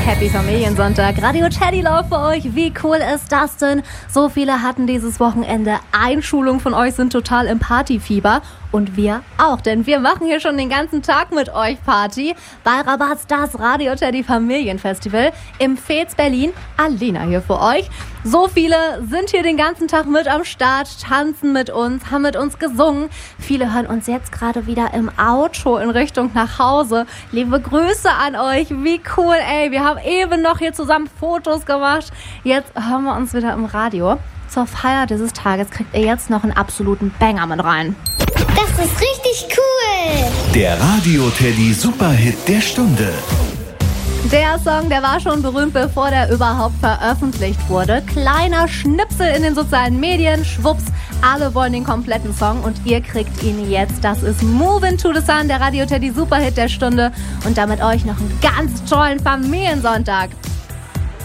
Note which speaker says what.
Speaker 1: Happy Familiensonntag. Radio Teddy Love für euch. Wie cool ist das denn? So viele hatten dieses Wochenende Einschulung von euch, sind total im Partyfieber. Und wir auch, denn wir machen hier schon den ganzen Tag mit euch Party. Bei Rabatz das Radio Teddy Familienfestival im Fez Berlin. Alina hier für euch. So viele sind hier den ganzen Tag mit am Start, tanzen mit uns, haben mit uns gesungen. Viele hören uns jetzt gerade wieder im Auto in Richtung nach Hause. Liebe Grüße an euch. Wie cool, ey. Wir haben eben noch hier zusammen Fotos gemacht. Jetzt hören wir uns wieder im Radio. Zur Feier dieses Tages kriegt ihr jetzt noch einen absoluten Banger mit rein.
Speaker 2: Das ist richtig cool.
Speaker 3: Der Radio Teddy Superhit der Stunde.
Speaker 1: Der Song, der war schon berühmt, bevor der überhaupt veröffentlicht wurde. Kleiner Schnipsel in den sozialen Medien, schwupps, alle wollen den kompletten Song und ihr kriegt ihn jetzt. Das ist Movin' to the Sun, der Radio Teddy Superhit der Stunde und damit euch noch einen ganz tollen Familiensonntag.